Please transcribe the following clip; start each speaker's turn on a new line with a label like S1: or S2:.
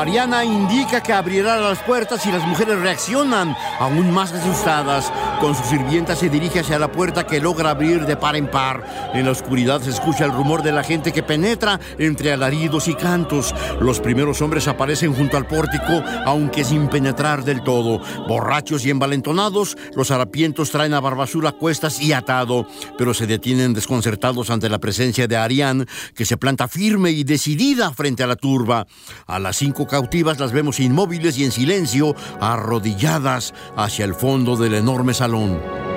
S1: Ariana indica que abrirá las puertas y las mujeres reaccionan aún más asustadas. Con su sirvienta se dirige hacia la puerta que logra abrir de par en par. En la oscuridad se escucha el rumor de la gente que penetra entre alaridos y cantos. Los primeros hombres aparecen junto al pórtico, aunque sin penetrar del todo. Borrachos y envalentonados, los harapientos traen a Barbazul a cuestas y atado, pero se detienen desconcertados ante la presencia de Ariane, que se planta firme y decidida frente a la turba. A las 5 cautivas las vemos inmóviles y en silencio, arrodilladas hacia el fondo del enorme salón.